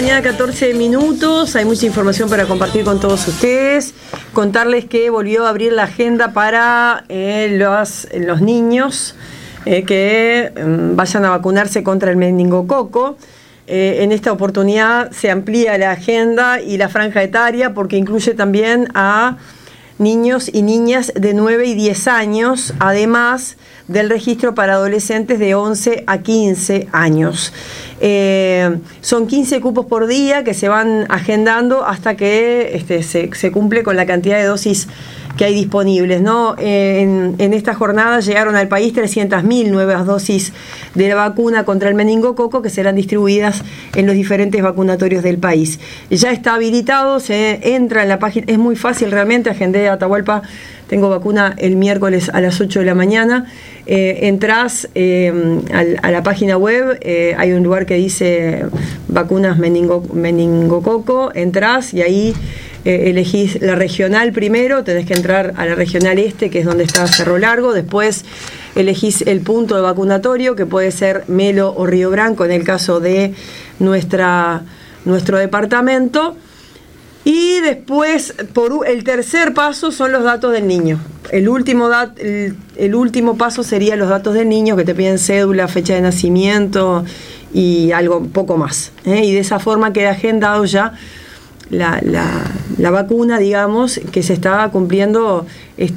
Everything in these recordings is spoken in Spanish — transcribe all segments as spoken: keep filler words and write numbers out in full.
mañana, catorce minutos. Hay mucha información para compartir con todos ustedes. Contarles que volvió a abrir la agenda para eh, los, los niños eh, que eh, vayan a vacunarse contra el meningococo. Eh, en esta oportunidad se amplía la agenda y la franja etaria porque incluye también a niños y niñas de nueve y diez años, además del registro para adolescentes de once a quince años. Eh, son quince cupos por día que se van agendando hasta que este, se, se cumple con la cantidad de dosis que hay disponibles, ¿no? Eh, en, en esta jornada llegaron al país trescientas mil nuevas dosis de la vacuna contra el meningococo que serán distribuidas en los diferentes vacunatorios del país. Ya está habilitado, se entra en la página, es muy fácil realmente, agendé a Atahualpa, tengo vacuna el miércoles a las ocho de la mañana, eh, entras eh, a, a la página web, eh, hay un lugar que dice vacunas meningo, meningococo, entras y ahí Eh, elegís la regional primero, tenés que entrar a la regional este, que es donde está Cerro Largo, después elegís el punto de vacunatorio, que puede ser Melo o Río Branco, en el caso de nuestra, nuestro departamento, y después, por el tercer paso, son los datos del niño. El último, dat, el, el último paso sería los datos del niño, que te piden cédula, fecha de nacimiento y algo un poco más, ¿eh? Y de esa forma queda agendado ya La, la, la vacuna, digamos, que se estaba cumpliendo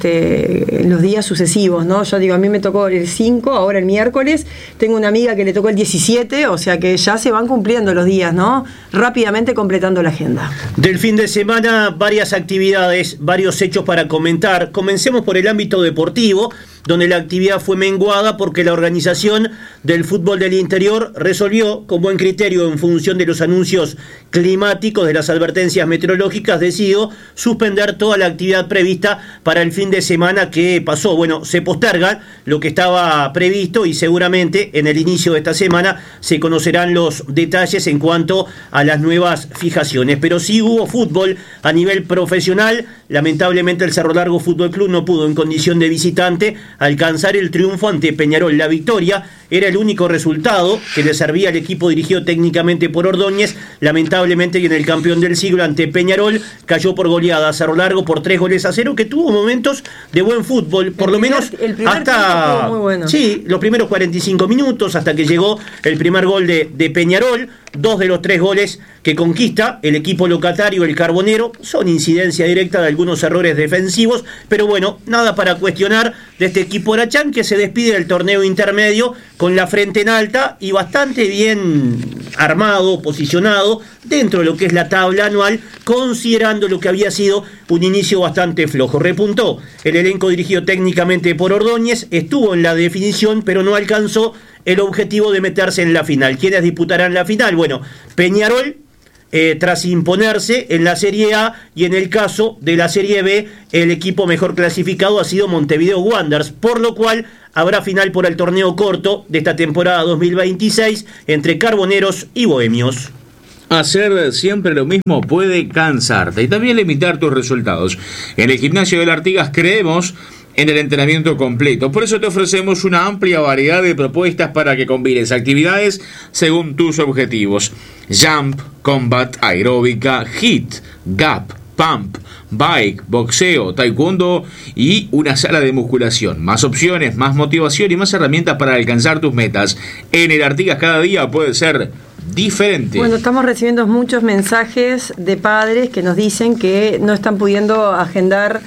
este, en los días sucesivos, ¿no? Yo digo, a mí me tocó el cinco, ahora el miércoles, tengo una amiga que le tocó el diecisiete, o sea que ya se van cumpliendo los días, ¿no? Rápidamente completando la agenda. Del fin de semana, varias actividades, varios hechos para comentar. Comencemos por el ámbito deportivo, donde la actividad fue menguada porque la organización del fútbol del interior resolvió, con buen criterio en función de los anuncios climáticos, de las advertencias meteorológicas, decidió suspender toda la actividad prevista para el fin de semana que pasó. Bueno, se posterga lo que estaba previsto y seguramente en el inicio de esta semana se conocerán los detalles en cuanto a las nuevas fijaciones. Pero sí hubo fútbol a nivel profesional. Lamentablemente el Cerro Largo Fútbol Club no pudo en condición de visitante alcanzar el triunfo ante Peñarol. La victoria era el único resultado que le servía al equipo dirigido técnicamente por Ordóñez. Lamentablemente, y en el campeón del siglo ante Peñarol, cayó por goleada a Cerro Largo por tres goles a cero, que tuvo momentos de buen fútbol, por el lo primer, menos el primer hasta muy bueno. Sí, los primeros cuarenta y cinco minutos, hasta que llegó el primer gol de, de Peñarol. Dos de los tres goles que conquista el equipo locatario, el Carbonero, son incidencia directa de algunos errores defensivos, pero bueno, nada para cuestionar de este equipo Arachán, que se despide del torneo intermedio con la frente en alta y bastante bien armado, posicionado dentro de lo que es la tabla anual, considerando lo que había sido un inicio bastante flojo. Repuntó el elenco dirigido técnicamente por Ordóñez, estuvo en la definición, pero no alcanzó el objetivo de meterse en la final. ¿Quiénes disputarán la final? Bueno, Peñarol, eh, tras imponerse en la Serie A, y en el caso de la Serie B, el equipo mejor clasificado ha sido Montevideo Wanderers, por lo cual habrá final por el torneo corto de esta temporada dos mil veintiséis entre Carboneros y Bohemios. Hacer siempre lo mismo puede cansarte y también limitar tus resultados. En el Gimnasio del Artigas creemos en el entrenamiento completo. Por eso te ofrecemos una amplia variedad de propuestas para que combines actividades según tus objetivos. Jump, combat, aeróbica, hit, gap, pump, bike, boxeo, taekwondo y una sala de musculación. Más opciones, más motivación y más herramientas para alcanzar tus metas. En el Artigas cada día puede ser diferente. Bueno, estamos recibiendo muchos mensajes de padres que nos dicen que no están pudiendo agendar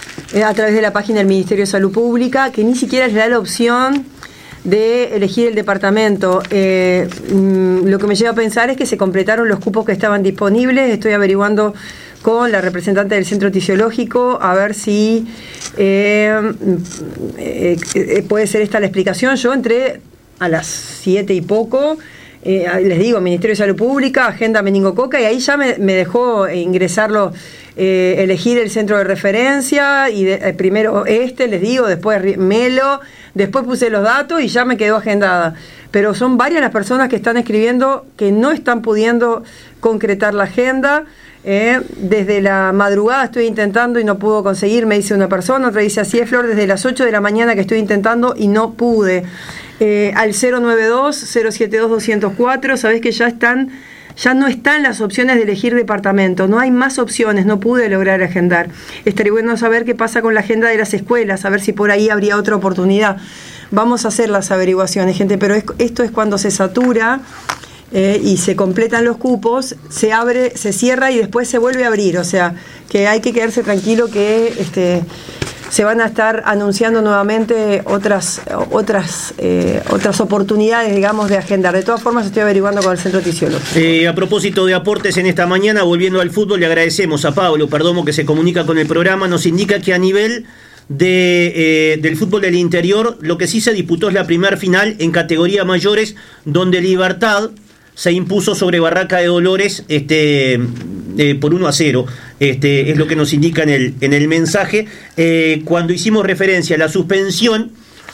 a través de la página del Ministerio de Salud Pública, que ni siquiera les da la opción de elegir el departamento. Eh, lo que me lleva a pensar es que se completaron los cupos que estaban disponibles. Estoy averiguando con la representante del Centro Tisiológico a ver si eh, eh, eh, puede ser esta la explicación. Yo entré a las siete y poco, eh, les digo, Ministerio de Salud Pública, agenda meningococa, y ahí ya me, me dejó ingresarlo. Eh, elegir el centro de referencia y de, eh, primero este, les digo, después Melo, después puse los datos y ya me quedó agendada. Pero son varias las personas que están escribiendo que no están pudiendo concretar la agenda. Eh, desde la madrugada estoy intentando y no pudo conseguir, me dice una persona, otra dice así es, Flor, desde las ocho de la mañana que estoy intentando y no pude. Eh, al cero nueve dos, cero siete dos, dos cero cuatro, sabés que ya están Ya no están las opciones de elegir departamento, no hay más opciones, no pude lograr agendar. Estaría bueno saber qué pasa con la agenda de las escuelas, a ver si por ahí habría otra oportunidad. Vamos a hacer las averiguaciones, gente, pero es, esto es cuando se satura eh, y se completan los cupos, se abre, se cierra y después se vuelve a abrir. O sea, que hay que quedarse tranquilo que este, se van a estar anunciando nuevamente otras otras eh, otras oportunidades, digamos, de agendar. De todas formas, estoy averiguando con el Centro Tisiológico. Eh, a propósito de aportes en esta mañana, volviendo al fútbol, le agradecemos a Pablo Perdomo, que se comunica con el programa, nos indica que a nivel de eh, del fútbol del interior, lo que sí se disputó es la primer final en categoría mayores, donde Libertad se impuso sobre Barraca de Dolores este, eh, por uno a cero. Este, es lo que nos indica en el, en el mensaje. Eh, cuando hicimos referencia a la suspensión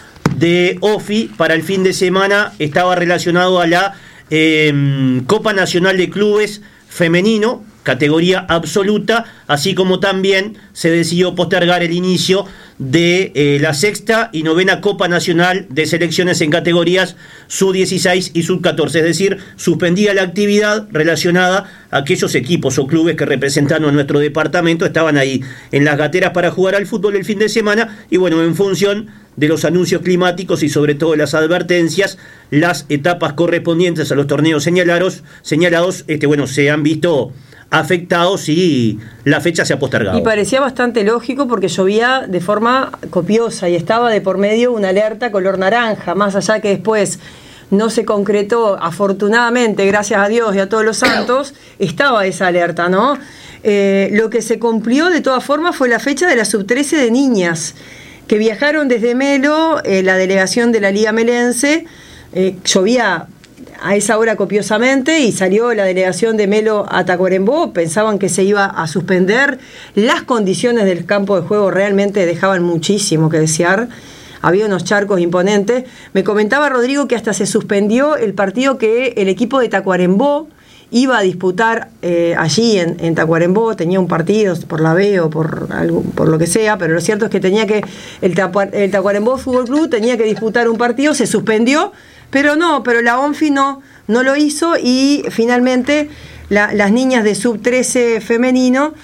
de OFI para el fin de semana, estaba relacionado a la eh, Copa Nacional de Clubes Femenino, categoría absoluta, así como también se decidió postergar el inicio de eh, la sexta y novena Copa Nacional de Selecciones en categorías sub dieciséis y sub catorce, es decir, suspendía la actividad relacionada a aquellos equipos o clubes que representando a nuestro departamento estaban ahí en las gateras para jugar al fútbol el fin de semana, y bueno, en función de los anuncios climáticos y sobre todo las advertencias, las etapas correspondientes a los torneos señalados, señalados este, bueno, se han visto afectados y la fecha se ha postergado. Y parecía bastante lógico porque llovía de forma copiosa y estaba de por medio una alerta color naranja, más allá que después no se concretó, afortunadamente, gracias a Dios y a todos los santos, estaba esa alerta, ¿no? Eh, lo que se cumplió de todas formas fue la fecha de la sub trece de niñas, que viajaron desde Melo, eh, la delegación de la Liga Melense, eh, llovía a esa hora copiosamente y salió la delegación de Melo a Tacuarembó, pensaban que se iba a suspender, las condiciones del campo de juego realmente dejaban muchísimo que desear, había unos charcos imponentes. Me comentaba Rodrigo que hasta se suspendió el partido que el equipo de Tacuarembó iba a disputar eh, allí en, en Tacuarembó, tenía un partido por la B o por algo, por lo que sea, pero lo cierto es que tenía que el, Tacuar, el Tacuarembó Fútbol Club tenía que disputar un partido, se suspendió, pero no, pero la ONFI no, no lo hizo y finalmente la, las niñas de sub trece femenino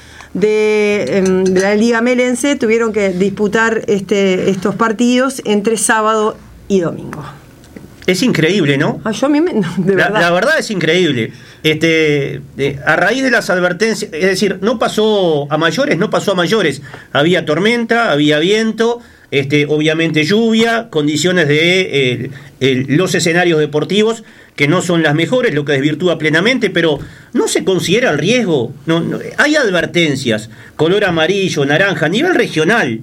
de, de la Liga Melense tuvieron que disputar este, estos partidos entre sábado y domingo. Es increíble, ¿no? Ah, yo a mí me, no, de la, verdad. la verdad es increíble. Este, eh, a raíz de las advertencias, es decir, no pasó a mayores, no pasó a mayores. Había tormenta, había viento, este, obviamente lluvia, condiciones de eh, eh, los escenarios deportivos que no son las mejores, lo que desvirtúa plenamente, pero no se considera el riesgo. No, no, hay advertencias, color amarillo, naranja, a nivel regional.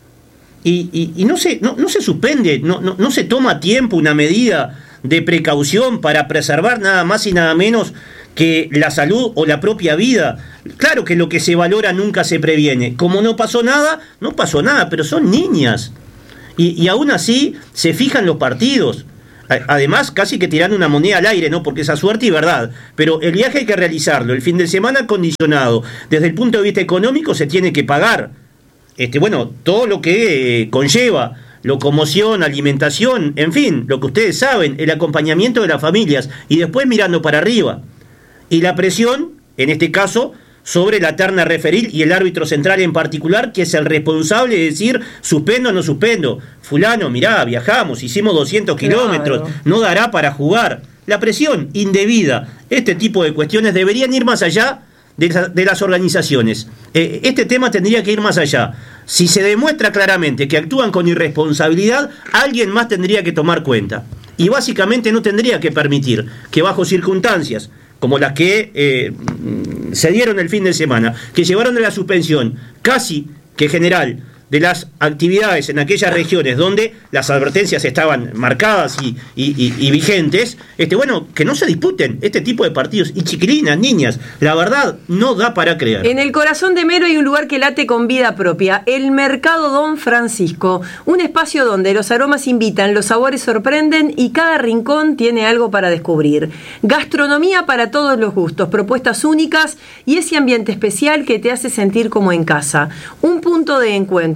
Y, y, y no, se, no, no se suspende, no, no, no se toma a tiempo una medida de precaución para preservar nada más y nada menos que la salud o la propia vida. Claro que lo que se valora nunca se previene. Como no pasó nada, no pasó nada, pero son niñas. Y, y aún así se fijan los partidos. Además, casi que tirando una moneda al aire, ¿no? Porque esa suerte y verdad. Pero el viaje hay que realizarlo. El fin de semana condicionado. Desde el punto de vista económico se tiene que pagar. Este, bueno, todo lo que eh, conlleva, locomoción, alimentación, en fin, lo que ustedes saben, el acompañamiento de las familias y después mirando para arriba. Y la presión, en este caso, sobre la terna referil y el árbitro central en particular, que es el responsable de decir, suspendo o no suspendo. Fulano, mirá, viajamos, hicimos doscientos kilómetros, claro, no dará para jugar. La presión indebida, este tipo de cuestiones deberían ir más allá de, la, de las organizaciones. Eh, este tema tendría que ir más allá. Si se demuestra claramente que actúan con irresponsabilidad, alguien más tendría que tomar cuenta. Y básicamente no tendría que permitir que bajo circunstancias como las que eh, se dieron el fin de semana, que llevaron a la suspensión casi que general de las actividades en aquellas regiones donde las advertencias estaban marcadas y, y, y, y vigentes, este, bueno, que no se disputen este tipo de partidos. Y chiquilinas, niñas, la verdad no da para creer. En el corazón de Melo hay un lugar que late con vida propia, el Mercado Don Francisco, un espacio donde los aromas invitan, los sabores sorprenden y cada rincón tiene algo para descubrir. Gastronomía para todos los gustos, propuestas únicas y ese ambiente especial que te hace sentir como en casa. Un punto de encuentro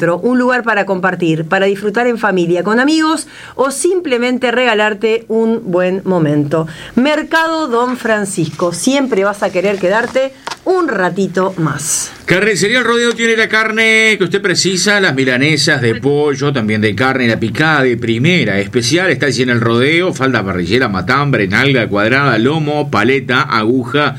Centro, un lugar para compartir, para disfrutar en familia, con amigos o simplemente regalarte un buen momento. Mercado Don Francisco, siempre vas a querer quedarte un ratito más. Carnicería El Rodeo tiene la carne que usted precisa, las milanesas de pollo, también de carne, la picada de primera, especial, está allí en El Rodeo, falda parrillera, matambre, nalga cuadrada, lomo, paleta, aguja.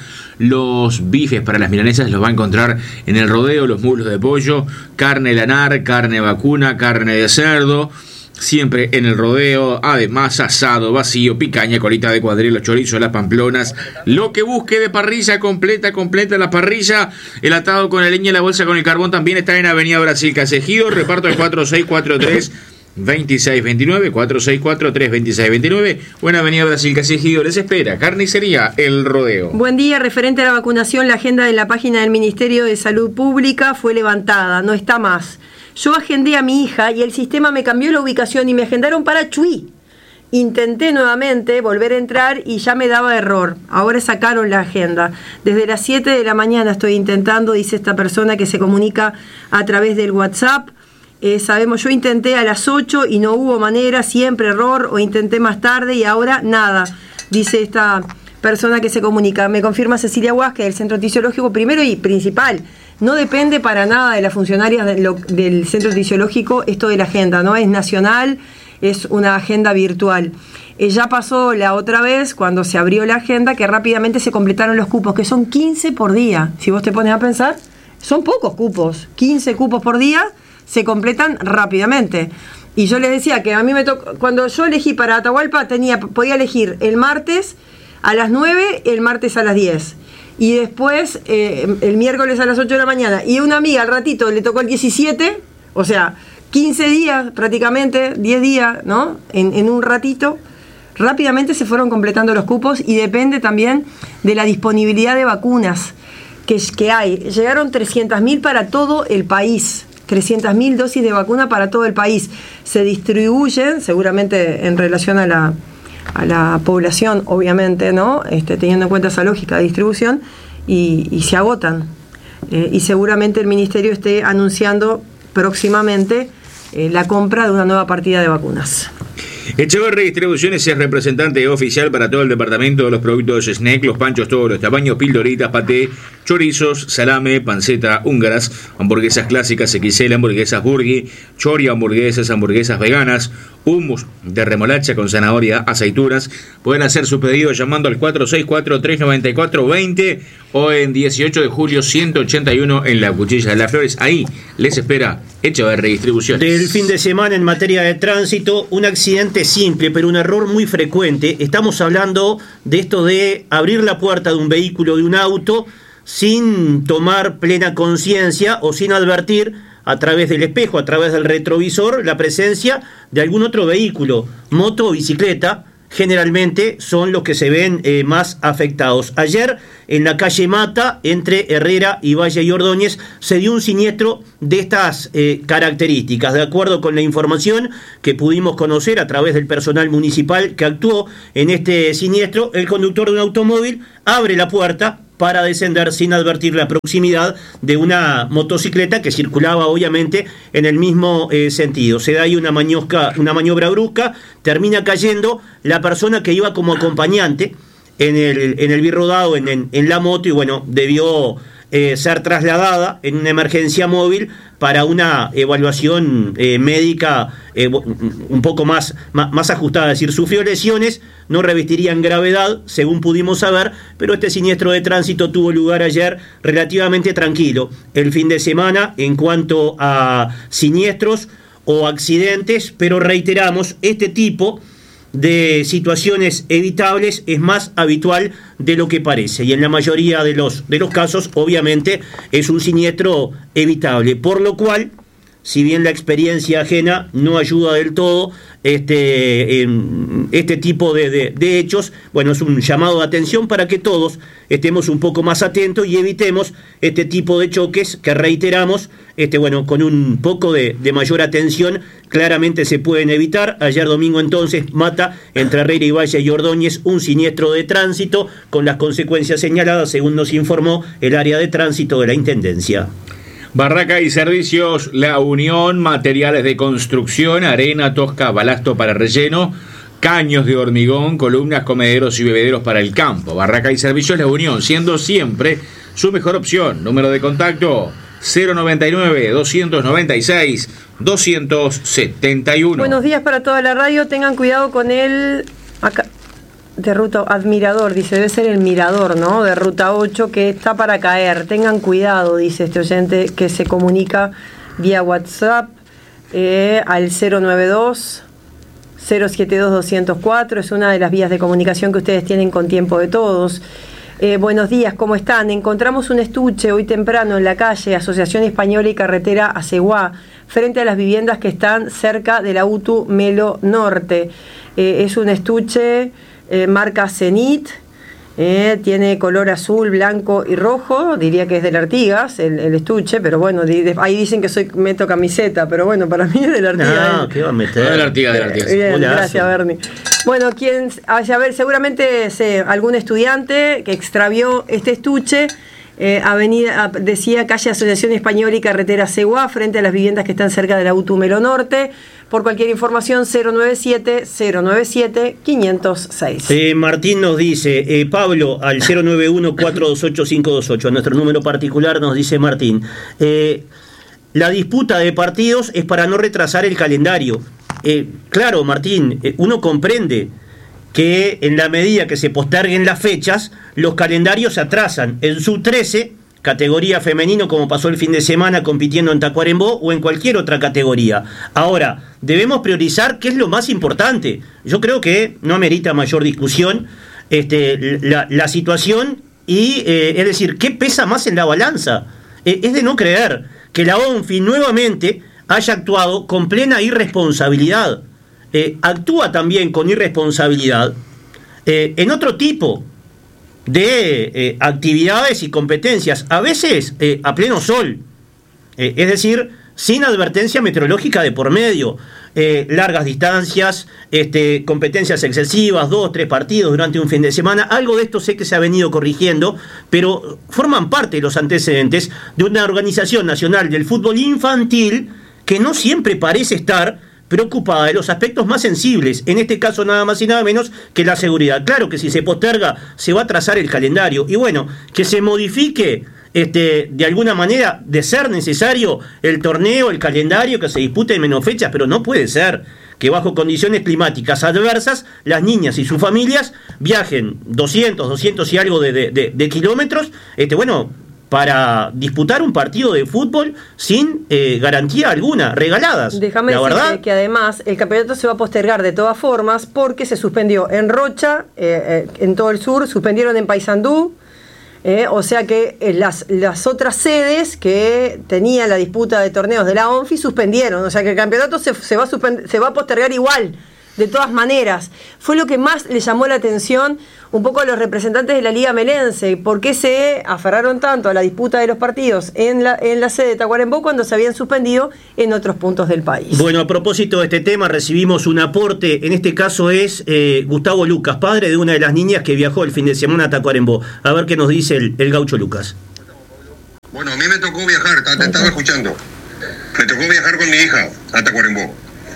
Los bifes para las milanesas los va a encontrar en El Rodeo, los muslos de pollo, carne lanar, carne vacuna, carne de cerdo, siempre en El Rodeo. Además, asado, vacío, picaña, colita de cuadrilo, chorizo, las pamplonas, lo que busque de parrilla completa, completa la parrilla, el atado con la leña y la bolsa con el carbón también está en Avenida Brasil Casejido, reparto el cuatro seis cuatro tres veintiséis veintinueve, cuatro seis cuatro tres veintiséis veintinueve, o en Avenida Brasil Casejido les espera. Carnicería El Rodeo. Buen día, referente a la vacunación, la agenda de la página del Ministerio de Salud Pública fue levantada, no está más. Yo agendé a mi hija y el sistema me cambió la ubicación y me agendaron para Chuy. Intenté nuevamente volver a entrar y ya me daba error. Ahora sacaron la agenda. Desde las siete de la mañana estoy intentando, dice esta persona que se comunica a través del WhatsApp. Eh, sabemos, yo intenté a las ocho y no hubo manera, siempre error, o intenté más tarde y ahora nada, dice esta persona que se comunica. Me confirma Cecilia Huasque del Centro Tisiológico, primero y principal, no depende para nada de las funcionarias de lo, del Centro Tisiológico esto de la agenda, no es nacional, es una agenda virtual. Eh, ya pasó la otra vez cuando se abrió la agenda que rápidamente se completaron los cupos, que son quince por día. Si vos te pones a pensar, son pocos cupos, quince cupos por día se completan rápidamente. Y yo les decía que a mí me tocó, cuando yo elegí para Atahualpa, tenía, podía elegir el martes a las nueve, el martes a las diez. Y después eh, el miércoles a las ocho de la mañana. Y una amiga al ratito le tocó el diecisiete, o sea, quince días prácticamente, diez días, ¿no? En, en un ratito. Rápidamente se fueron completando los cupos y depende también de la disponibilidad de vacunas que, que hay. Llegaron trescientas mil para todo el país. trescientas mil dosis de vacuna para todo el país. Se distribuyen, seguramente en relación a la, a la población, obviamente, ¿no? Este, teniendo en cuenta esa lógica de distribución, y, y se agotan. Eh, y seguramente el Ministerio esté anunciando próximamente eh, la compra de una nueva partida de vacunas. Echeverri Distribuciones es representante oficial para todo el departamento de los productos snack, los panchos todos los tamaños, pildoritas, paté, chorizos, salame, panceta, húngaras, hamburguesas clásicas equis ele, hamburguesas burgui, chori, hamburguesas, hamburguesas veganas, hummus de remolacha con zanahoria, aceitunas. Pueden hacer su pedido llamando al cuatro seis cuatro tres nueve cuatro dos cero o en dieciocho de julio ciento ochenta y uno en la Cuchilla de las Flores. Ahí les espera Echeverri Distribuciones. Del fin de semana en materia de tránsito, un accidente simple, pero un error muy frecuente. Estamos hablando de esto de abrir la puerta de un vehículo, de un auto, sin tomar plena conciencia o sin advertir a través del espejo, a través del retrovisor, la presencia de algún otro vehículo, moto o bicicleta. Generalmente son los que se ven eh, más afectados. Ayer en la calle Mata, entre Herrera y Valle y Ordóñez, se dio un siniestro de estas eh, características. De acuerdo con la información que pudimos conocer a través del personal municipal que actuó en este siniestro, el conductor de un automóvil abre la puerta para descender sin advertir la proximidad de una motocicleta que circulaba obviamente en el mismo eh, sentido. Se da ahí una, maniosca, una maniobra brusca, termina cayendo la persona que iba como acompañante en el, en el birrodado, en, en, en la moto, y bueno, debió eh, ser trasladada en una emergencia móvil para una evaluación eh, médica eh, un poco más, más, más ajustada. Es decir, sufrió lesiones, no revestirían gravedad, según pudimos saber, pero este siniestro de tránsito tuvo lugar ayer relativamente tranquilo. El fin de semana, en cuanto a siniestros o accidentes, pero reiteramos, este tipo de situaciones evitables es más habitual de lo que parece, y en la mayoría de los, de los casos obviamente es un siniestro evitable, por lo cual, si bien la experiencia ajena no ayuda del todo, este, eh, este tipo de, de, de hechos, bueno, es un llamado de atención para que todos estemos un poco más atentos y evitemos este tipo de choques que, reiteramos, este, bueno, con un poco de, de mayor atención claramente se pueden evitar. Ayer domingo entonces, Mata, entre Herrera y Valle y Ordóñez, un siniestro de tránsito con las consecuencias señaladas, según nos informó el área de tránsito de la Intendencia. Barraca y Servicios La Unión, materiales de construcción, arena, tosca, balasto para relleno, caños de hormigón, columnas, comederos y bebederos para el campo. Barraca y Servicios La Unión, siendo siempre su mejor opción. Número de contacto cero noventa y nueve, doscientos noventa y seis, doscientos setenta y uno. Buenos días para toda la radio. Tengan cuidado con el acá de ruta admirador, dice, debe ser el mirador, ¿no? De ruta ocho, que está para caer. Tengan cuidado, dice este oyente que se comunica vía WhatsApp eh, al cero noventa y dos, cero setenta y dos, doscientos cuatro. Es una de las vías de comunicación que ustedes tienen con Tiempo de Todos. Eh, buenos días, ¿cómo están? Encontramos un estuche hoy temprano en la calle Asociación Española y Carretera Aceguá, frente a las viviendas que están cerca de la U T U Melo Norte. Eh, es un estuche eh, marca Zenit, eh, tiene color azul, blanco y rojo, diría que es del Artigas el, el estuche, pero bueno, di, de, ahí dicen que soy meto camiseta, pero bueno, para mí es del Artigas. No, eh. ¿qué va a meter? No, del Artigas, del Artigas. Bien, Hola, gracias, hace. Bernie. Bueno, quien, a ver, seguramente sé, algún estudiante que extravió este estuche, eh, avenida, decía calle Asociación Española y Carretera Seguá, frente a las viviendas que están cerca de la U T U Melo Norte. Por cualquier información, cero noventa y siete, cero noventa y siete, quinientos seis. Eh, Martín nos dice, eh, Pablo, al cero nueve uno, cuatro dos ocho, cinco dos ocho, a nuestro número particular nos dice Martín, eh, la disputa de partidos es para no retrasar el calendario. Eh, claro, Martín, eh, uno comprende que en la medida que se posterguen las fechas, los calendarios se atrasan. En sub trece, categoría femenino, como pasó el fin de semana compitiendo en Tacuarembó, o en cualquier otra categoría. Ahora, debemos priorizar qué es lo más importante. Yo creo que no amerita mayor discusión este, la, la situación y, eh, es decir, ¿qué pesa más en la balanza? Eh, es de no creer que la ONFI nuevamente haya actuado con plena irresponsabilidad. Eh, actúa también con irresponsabilidad eh, en otro tipo de eh, actividades y competencias, a veces eh, a pleno sol, eh, es decir, sin advertencia meteorológica de por medio, eh, largas distancias, este, competencias excesivas, dos, tres partidos durante un fin de semana. Algo de esto sé que se ha venido corrigiendo, pero forman parte de los antecedentes de una organización nacional del fútbol infantil que no siempre parece estar preocupada de los aspectos más sensibles, en este caso nada más y nada menos que la seguridad. Claro que si se posterga se va a trazar el calendario, y bueno, que se modifique este, de alguna manera, de ser necesario, el torneo, el calendario, que se dispute en menos fechas, pero no puede ser que bajo condiciones climáticas adversas las niñas y sus familias viajen doscientos, doscientos y algo de, de, de, de kilómetros, este, bueno, para disputar un partido de fútbol sin eh, garantía alguna, regaladas. Déjame la decirte verdad que además el campeonato se va a postergar de todas formas porque se suspendió en Rocha, eh, eh, en todo el sur, suspendieron en Paysandú, eh, o sea que eh, las, las otras sedes que tenían la disputa de torneos de la ONFI suspendieron, o sea que el campeonato se, se, va, a suspend- se va a postergar igual. De todas maneras, fue lo que más le llamó la atención un poco a los representantes de la Liga Melense. ¿Por qué se aferraron tanto a la disputa de los partidos en la, en la sede de Tacuarembó cuando se habían suspendido en otros puntos del país? Bueno, a propósito de este tema, recibimos un aporte. En este caso es eh, Gustavo Lucas, padre de una de las niñas que viajó el fin de semana a Tacuarembó. A ver qué nos dice el, el gaucho Lucas. Bueno, a mí me tocó viajar, te estaba escuchando. Me tocó viajar con mi hija a Tacuarembó.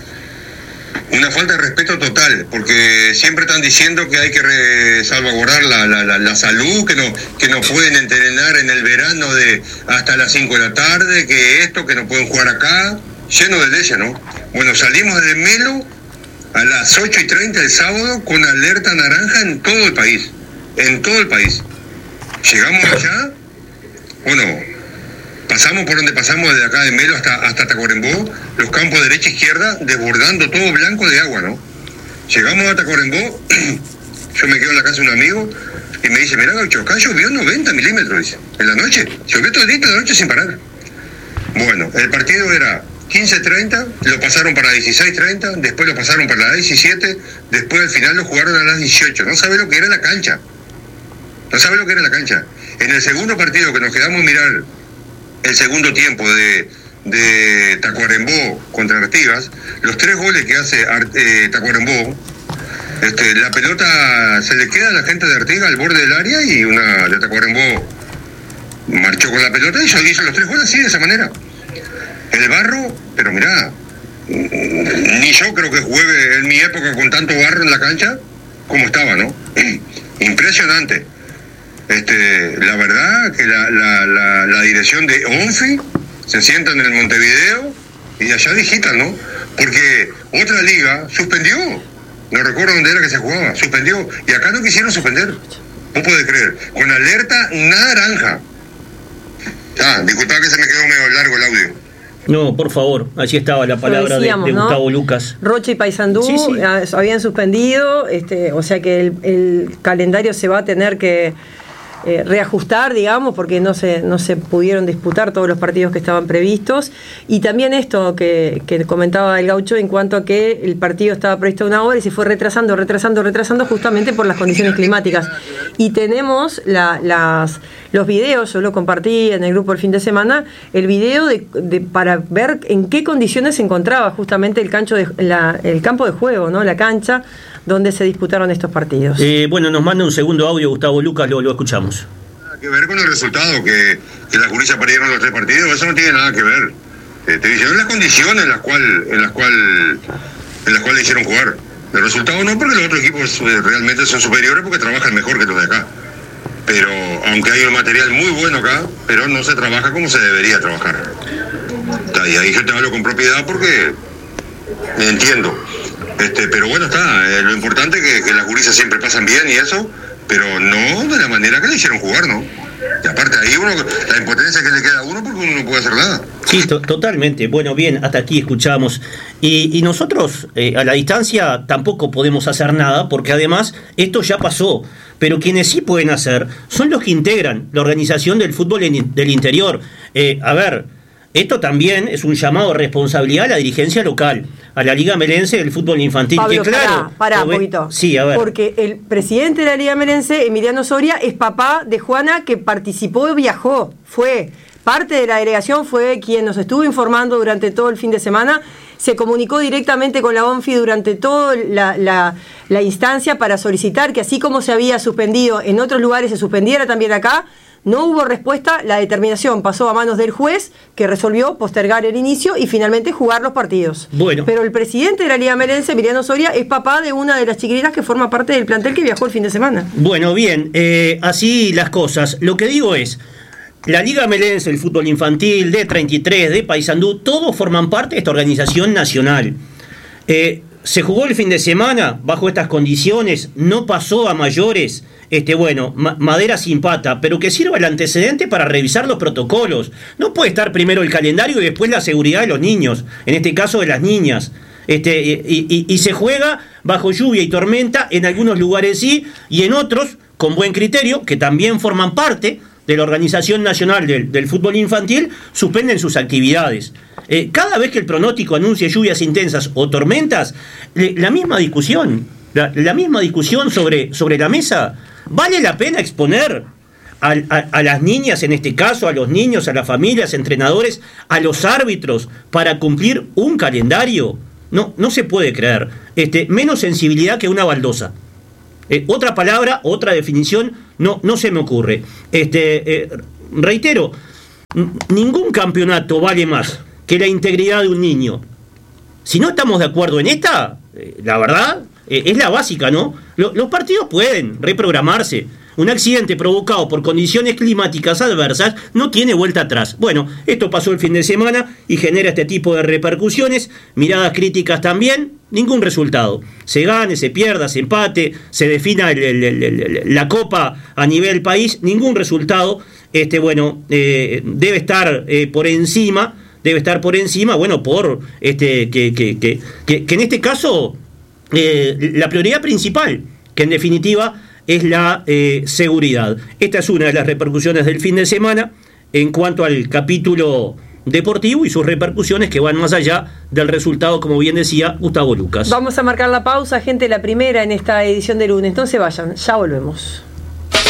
Una falta de respeto total, porque siempre están diciendo que hay que re- salvaguardar la, la, la, la salud, que no, que no pueden entrenar en el verano de hasta las cinco de la tarde, que esto, que no pueden jugar acá, lleno de leyes, ¿no? Bueno, salimos de Melo a las ocho y treinta del sábado con alerta naranja en todo el país, en todo el país. Llegamos allá, bueno, pasamos por donde pasamos desde acá de Melo hasta, hasta Tacuarembó, los campos derecha e izquierda, desbordando todo blanco de agua, ¿no? Llegamos a Tacuarembó, yo me quedo en la casa de un amigo, y me dice, mirá, gaucho, acá llovió noventa milímetros, dice, en la noche, llovió todo el día de la noche sin parar. Bueno, el partido era quince treinta, lo pasaron para dieciséis treinta, después lo pasaron para las diecisiete, después al final lo jugaron a las dieciocho, no sabe lo que era la cancha, no sabe lo que era la cancha. En el segundo partido que nos quedamos a mirar, el segundo tiempo de, de Tacuarembó contra Artigas, los tres goles que hace eh, Tacuarembó, este, la pelota se le queda a la gente de Artigas al borde del área y una de Tacuarembó marchó con la pelota y hizo, hizo los tres goles así, de esa manera. El barro, pero mirá, ni yo creo que juegue en mi época con tanto barro en la cancha como estaba, ¿no? Impresionante. Este, la verdad que la, la, la, la dirección de ONFI se sienta en el Montevideo y allá digitan, ¿no? Porque otra liga suspendió, no recuerdo dónde era que se jugaba, suspendió, y acá no quisieron suspender. No puede creer, con alerta naranja. Ah, disculpa que se me quedó medio largo el audio. No, por favor, allí estaba la palabra decíamos, de, de Gustavo, ¿no? Lucas. Rocha y Paysandú sí, sí. habían suspendido, este, o sea que el, el calendario se va a tener que eh, reajustar, digamos, porque no se, no se pudieron disputar todos los partidos que estaban previstos. Y también esto que, que comentaba el Gaucho en cuanto a que el partido estaba previsto a una hora y se fue retrasando, retrasando, retrasando justamente por las condiciones climáticas. Y tenemos la, las... los videos, yo lo compartí en el grupo el fin de semana, el video de, de para ver en qué condiciones se encontraba justamente el, cancho de, la, el campo de juego, ¿no? La cancha donde se disputaron estos partidos. Eh, bueno, nos manda un segundo audio Gustavo Lucas, lo, lo escuchamos. Nada que ver con el resultado, que, que las gurisas perdieron los tres partidos, eso no tiene nada que ver. Eh, te dicen las condiciones en las cuales en las cual, en las cuales le hicieron jugar. El resultado no, porque los otros equipos eh, realmente son superiores porque trabajan mejor que los de acá. Pero aunque hay un material muy bueno acá, pero no se trabaja como se debería trabajar. Y ahí yo te hablo con propiedad porque entiendo. Este, pero bueno, está, eh, lo importante es que, que las gurisas siempre pasan bien y eso, pero no de la manera que le hicieron jugar, ¿no? Y aparte ahí uno, la impotencia que le queda a uno porque uno no puede hacer nada. Sí, to- totalmente. Bueno, bien, hasta aquí escuchamos. Y, y nosotros eh, a la distancia tampoco podemos hacer nada porque además esto ya pasó. Pero quienes sí pueden hacer son los que integran la organización del fútbol en, del interior. Eh, a ver, esto también es un llamado de responsabilidad a la dirigencia local, a la Liga Melense del fútbol infantil. Pablo, que claro, pará, pará un poquito. Sí, a ver. Porque el presidente de la Liga Melense, Emiliano Soria, es papá de Juana, que participó y viajó. Fue parte de la delegación, fue quien nos estuvo informando durante todo el fin de semana. Se comunicó directamente con la ONFI durante toda la, la, la instancia para solicitar que así como se había suspendido en otros lugares, se suspendiera también acá. No hubo respuesta, la determinación pasó a manos del juez, que resolvió postergar el inicio y finalmente jugar los partidos. Bueno. Pero el presidente de la Liga Melense, Emiliano Soria, es papá de una de las chiquilinas que forma parte del plantel que viajó el fin de semana. Bueno, bien, eh, así las cosas. Lo que digo es, la Liga Melense, el fútbol infantil, D treinta y tres, de Paysandú, todos forman parte de esta organización nacional. Eh, se jugó el fin de semana bajo estas condiciones, no pasó a mayores, este bueno, ma- madera sin pata, pero que sirva el antecedente para revisar los protocolos. No puede estar primero el calendario y después la seguridad de los niños, en este caso de las niñas. Este, y, y, y se juega bajo lluvia y tormenta, en algunos lugares sí, y en otros, con buen criterio, que también forman parte de la Organización Nacional del, del Fútbol Infantil, suspenden sus actividades. Eh, cada vez que el pronóstico anuncie lluvias intensas o tormentas, le, la misma discusión, la, la misma discusión sobre, sobre la mesa. ¿Vale la pena exponer a, a, a las niñas, en este caso, a los niños, a las familias, entrenadores, a los árbitros, para cumplir un calendario? No, no se puede creer. Este, menos sensibilidad que una baldosa. Eh, otra palabra, otra definición, no, no se me ocurre. Este, eh, reitero, n- ningún campeonato vale más que la integridad de un niño. Si no estamos de acuerdo en esta, eh, la verdad, eh, es la básica, ¿no? Lo, los partidos pueden reprogramarse. Un accidente provocado por condiciones climáticas adversas no tiene vuelta atrás. Bueno, esto pasó el fin de semana y genera este tipo de repercusiones, miradas críticas también, ningún resultado. Se gane, se pierda, se empate, se defina el, el, el, el, la copa a nivel país, ningún resultado. Este, bueno, eh, debe estar eh, por encima, debe estar por encima, bueno, por este que, que, que, que, que en este caso eh, la prioridad principal, que en definitiva es la eh, seguridad. Esta es una de las repercusiones del fin de semana en cuanto al capítulo deportivo y sus repercusiones que van más allá del resultado, como bien decía Gustavo Lucas. Vamos a marcar la pausa, gente, la primera en esta edición de lunes. Entonces vayan, ya volvemos.